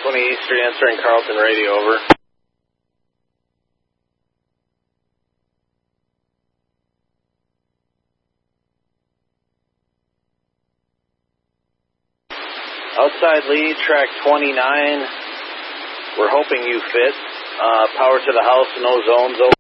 20 Eastern, answering Carlton radio, over. Outside lead, track 29. We're hoping you fit. Power to the house, no zones, over.